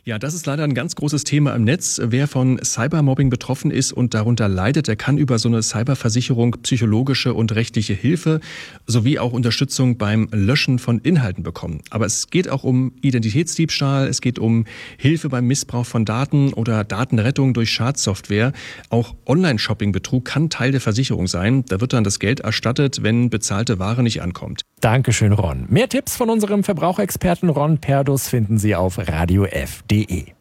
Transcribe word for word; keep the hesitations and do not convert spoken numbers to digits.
Ja, das ist leider ein ganz großes Thema im Netz. Wer von Cybermobbing betroffen ist und darunter leidet, der kann über so eine Cyberversicherung psychologische und rechtliche Hilfe sowie auch Unterstützung beim Löschen von Inhalten bekommen. Aber es geht auch um Identitätsdiebstahl, es geht um Hilfe beim Missbrauch von Daten oder Datenrettung durch Schadsoftware. Auch Online-Shopping-Betrug kann Teil der Versicherung sein. Da wird dann das Geld erstattet, wenn bezahlte Ware nicht ankommt. Dankeschön, Ron. Mehr Tipps von unserem Verbraucherexperten Ron Perdus finden Sie auf radio f punkt de.